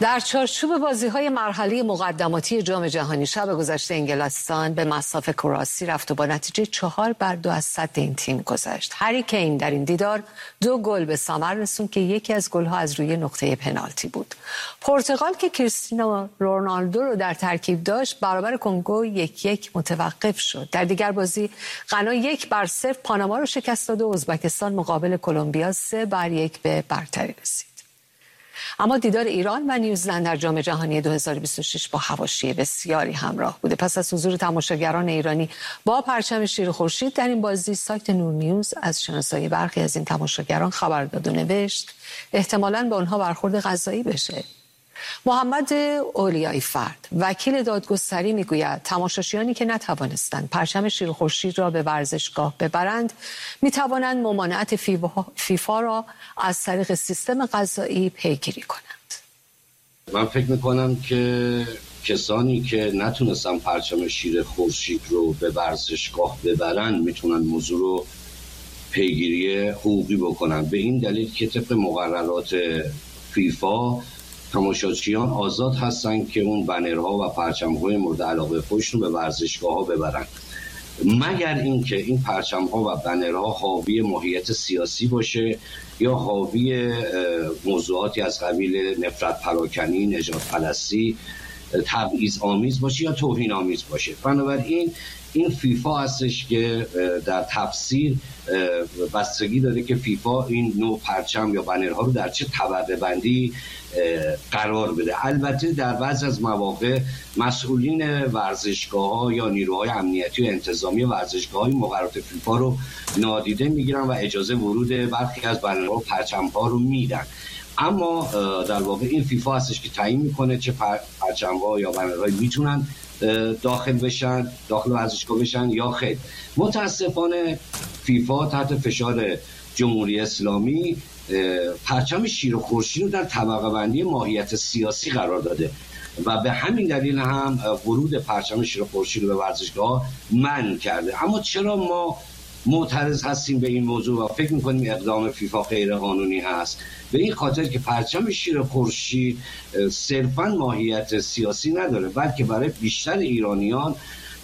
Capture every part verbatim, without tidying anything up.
در چارچوب بازی‌های مرحله مقدماتی جام جهانی شب گذشته انگلستان به مصاف کروسی رفت و با نتیجه چهار بر دو از سد این تیم گذشت. هری کین در این دیدار دو گل به ثمر رسوند که یکی از گل‌ها از روی نقطه پنالتی بود. پرتغال که کریستیانو رونالدو رو در ترکیب داشت برابر کنگو یک یک متوقف شد. در دیگر بازی غنا یک بر صفر پاناما رو شکست داد و ازبکستان مقابل کلمبیا سه بر یک به برتری رسید. اما دیدار ایران و نیوزلند در جام جهانی دو هزار و بیست و شش با حواشی بسیاری همراه بوده. پس از حضور تماشاگران ایرانی با پرچم شیر خورشید در این بازی، سایت نور نیوز از شناسایی برخی از این تماشاگران خبر داد و نوشت احتمالاً به آنها برخورد قضایی بشه. محمد اولیایی فرد وکیل دادگستری میگوید تماشاچیانی که نتوانستند پرچم شیر خورشید را به ورزشگاه ببرند میتوانند ممانعت فیفا را از طریق سیستم قضایی پیگیری کنند. من فکر میکنم که کسانی که نتونستن پرچم شیر خورشید رو به ورزشگاه ببرن میتونن موضوع رو پیگیری حقوقی بکنن، به این دلیل که طبق مقررات فیفا تماشاچیان آزاد هستن که اون بنرها و پرچم‌های مورد علاقه خودشون به ورزشگاه‌ها ببرن، مگر اینکه این پرچم‌ها و بنرها حاوی ماهیت سیاسی باشه یا حاوی موضوعاتی از قبیل نفرت پراکنی، نجات پرستی، تبعیض آمیز باشه یا توهین آمیز باشه. بنابراین این فیفا هستش که در تفسیر بستگی داره که فیفا این نوع پرچم یا بنرها رو در چه طبقه بندی قرار بده. البته در بعضی از مواقع مسئولین ورزشگاه‌ها یا نیروهای امنیتی و انتظامی ورزشگاه‌های مقررات فیفا رو نادیده میگیرن و اجازه ورود برخی از بنرها و پرچم‌ها رو میدن، اما در واقع این فیفا هستش که تعیین میکنه چه پرچم‌ها یا بنرهایی میتونن داخل بشن، داخل ورزشگاه بشن یا خیر. متاسفانه فیفا تحت فشار جمهوری اسلامی پرچم شیر و خورشید رو در طبقه بندی ماهیت سیاسی قرار داده و به همین دلیل هم ورود پرچم شیر و خورشید رو به ورزشگاه منع کرده. اما چرا ما معترض هستیم به این موضوع و فکر می‌کنیم اقدام فیفا غیر قانونی هست؟ به این خاطر که پرچم شیر خورشید صرفاً ماهیت سیاسی نداره، بلکه برای بیشتر ایرانیان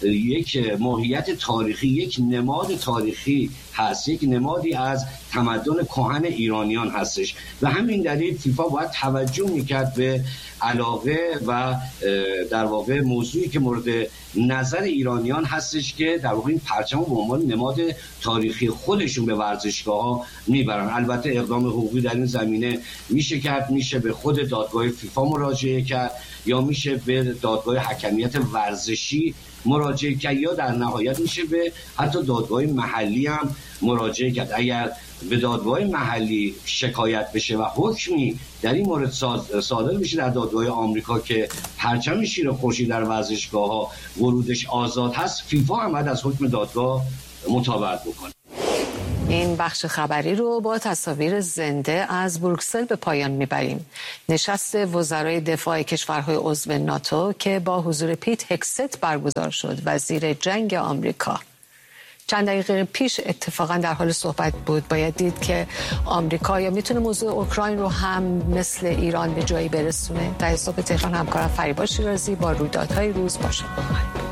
یک ماهیت تاریخی، یک نماد تاریخی هست، یک نمادی از تمدن کهن ایرانیان هستش و همین دلیل فیفا باید توجه میکرد به علاقه و در واقع موضوعی که مورد نظر ایرانیان هستش که در واقع این پرچم به عنوان نماد تاریخی خودشون به ورزشگاه ها میبرن. البته اقدام حقوقی در این زمینه میشه کرد، میشه به خود دادگاه فیفا مراجعه کرد یا میشه به دادگاه حکمیت ورزشی مراجعه کرد یا در نهایت میشه به حتی دادگاه محلی هم مراجعه کرد. اگر به دادگاه محلی شکایت بشه و حکمی در این مورد صادر میشه در دادگاه آمریکا که پرچم شیر خورشید در ورزشگاه‌ها ورودش آزاد هست، فیفا هم باید از حکم دادگاه مطابقت بکنه. این بخش خبری رو با تصاویر زنده از بروکسل به پایان میبریم. نشست وزرای دفاع کشورهای عضو ناتو که با حضور پیت هکست برگزار شد، وزیر جنگ آمریکا. چند دقیقه پیش اتفاقا در حال صحبت بود. باید دید که آمریکا یا میتونه موضوع اوکراین رو هم مثل ایران به جایی برسونه. در صبح تهران همکارم فریبا شیرازی با رویدادهای روز باشد.